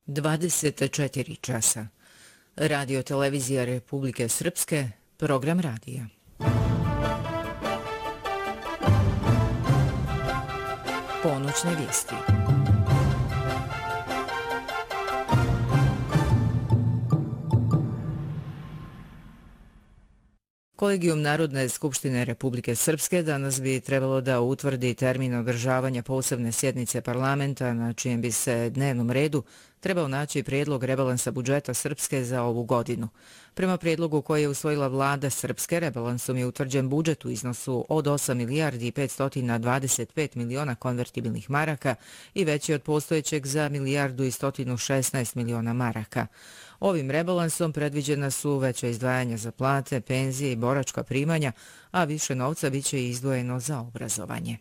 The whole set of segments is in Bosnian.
24 časa. Radio televizija Republike Srpske, program radija. Ponoćne vijesti. Kolegijum Narodne skupštine Republike Srpske danas bi trebalo da utvrdi termin održavanja posebne sjednice parlamenta na čijem bi se dnevnom redu trebao naći prijedlog rebalansa budžeta Srpske za ovu godinu. Prema prijedlogu koji je usvojila vlada Srpske, rebalansom je utvrđen budžet u iznosu od 8 milijardi i 525 miliona konvertibilnih maraka i veći od postojećeg za milijardu i 116 miliona maraka. Ovim rebalansom predviđena su veća izdvajanja za plate, penzije i boračka primanja, a više novca biće izdvojeno za obrazovanje.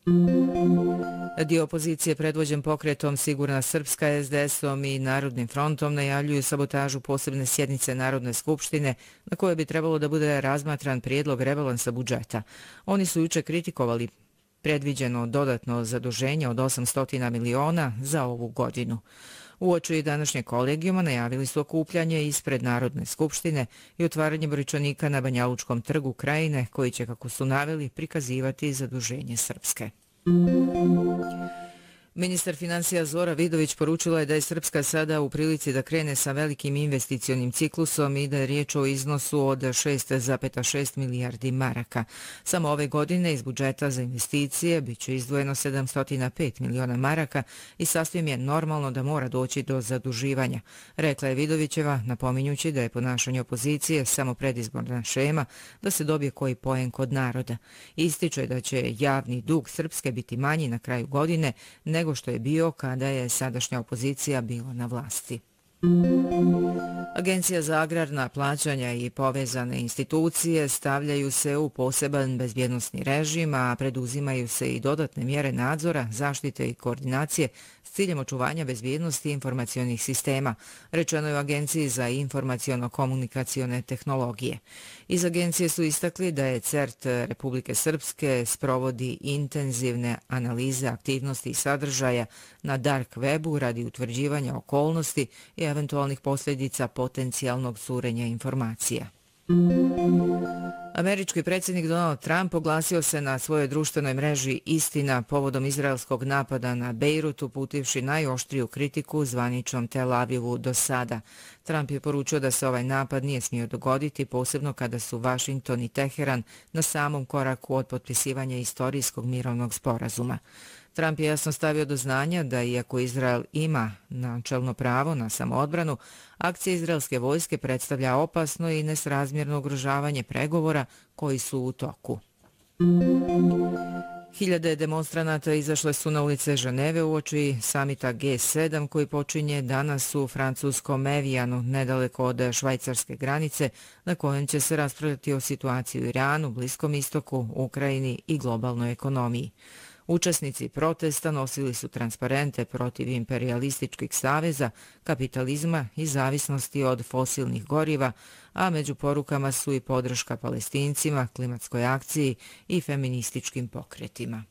Dio opozicije predvođen pokretom Sigurna Srpska, SDS-om i Narodnim frontom najavljuju sabotažu posebne sjednice Narodne skupštine na kojoj bi trebalo da bude razmatran prijedlog rebalansa budžeta. Oni su juče kritikovali predviđeno dodatno zaduženje od 800 miliona za ovu godinu. Uoči današnjeg kolegijuma najavili su okupljanje ispred Narodne skupštine i otvaranje brojčanika na Banjalučkom trgu Krajine, koji će, kako su naveli, prikazivati zaduženje Srpske. Ministar financija Zora Vidović poručila je da je Srpska sada u prilici da krene sa velikim investicionim ciklusom i da je riječ o iznosu od 6,6 milijardi maraka. Samo ove godine iz budžeta za investicije biće izdvojeno 705 miliona maraka i sasvim je normalno da mora doći do zaduživanja, rekla je Vidovićeva, napominjući da je ponašanje opozicije samo predizborna šema da se dobije koji poen kod naroda. Ističe da će javni dug Srpske biti manji na kraju godine nego što je bio kada je sadašnja opozicija bila na vlasti. Agencija za agrarna plaćanja i povezane institucije stavljaju se u poseban bezbjednosni režim, a preduzimaju se i dodatne mjere nadzora, zaštite i koordinacije s ciljem očuvanja bezbjednosti informacionih sistema, rečeno je u Agenciji za informaciono-komunikacione tehnologije. Iz agencije su istakli da je CERT Republike Srpske sprovodi intenzivne analize aktivnosti i sadržaja na dark webu radi utvrđivanja okolnosti i eventualnih posljedica potencijalnog curenja informacija. Američki predsjednik Donald Trump oglasio se na svojoj društvenoj mreži Istina povodom izraelskog napada na Bejrut, uputivši najoštriju kritiku zvaničnom Tel Avivu do sada. Trump je poručio da se ovaj napad nije smio dogoditi, posebno kada su Vašington i Teheran na samom koraku od potpisivanja istorijskog mirovnog sporazuma. Trump je jasno stavio do znanja da iako Izrael ima načelno pravo na samoodbranu, akcija izraelske vojske predstavlja opasno i nesrazmjerno ugrožavanje pregovora koji su u toku. Hiljade demonstranata izašle su na ulice Ženeve uoči samita G7 koji počinje danas u francuskom Evijanu, nedaleko od švajcarske granice, na kojem će se raspravljati o situaciji u Iranu, Bliskom istoku, Ukrajini i globalnoj ekonomiji. Učesnici protesta nosili su transparente protiv imperialističkih saveza, kapitalizma i zavisnosti od fosilnih goriva, a među porukama su i podrška Palestincima, klimatskoj akciji i feminističkim pokretima.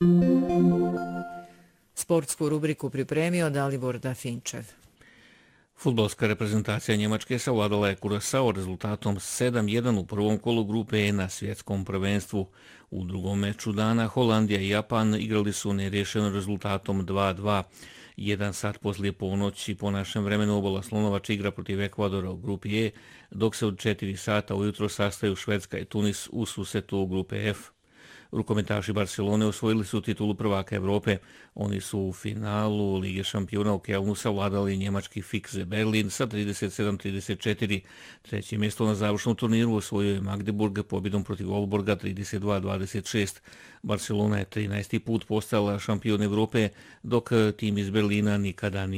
Sportsku rubriku pripremio Dalibor Dafinčev. Fudbalska reprezentacija Njemačke savladala je Kurasao rezultatom 7-1 u prvom kolu grupe E na svjetskom prvenstvu. U drugom meču dana Holandija i Japan igrali su nerješeno rezultatom 2-2. 1 sat poslije ponoći po našem vremenu Obola Slonovač igra protiv Ekvadora u grupi E, dok se od 4 sata ujutro sastaju Švedska i Tunis u susretu u grupe F. Rukometaši Barcelone osvojili su titulu prvaka Evrope. Oni su u finalu Lige šampiona u Kelnu savladali njemački Fikse Berlin sa 37-34. Treće mjesto na završnom turniru osvojio je Magdeburg pobjedom protiv Olborga 32-26. Barcelona je 13. put postala šampion Evrope, dok tim iz Berlina nikada nije